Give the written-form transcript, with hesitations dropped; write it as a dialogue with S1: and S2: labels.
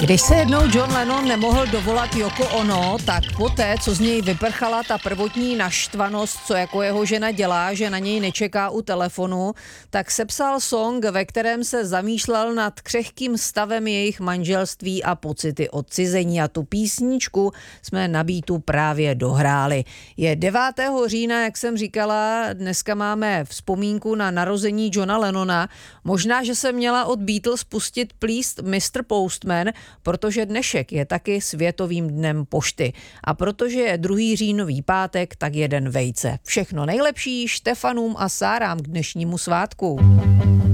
S1: Když se jednou John Lennon nemohl dovolat Yoko Ono, tak poté, co z něj vyprchala ta prvotní naštvanost, co jako jeho žena dělá, že na něj nečeká u telefonu, tak sepsal song, ve kterém se zamýšlel nad křehkým stavem jejich manželství a pocity odcizení. A tu písničku jsme na beatu právě dohráli. Je 9. října, jak jsem říkala, dneska máme vzpomínku na narození Johna Lennona. Možná, že se měla od Beatles pustit Please Mr. Postman, protože dnešek je taky Světovým dnem pošty. A protože je 2. říjnový pátek, tak jeden vejce. Všechno nejlepší Štefanům a Sárám k dnešnímu svátku.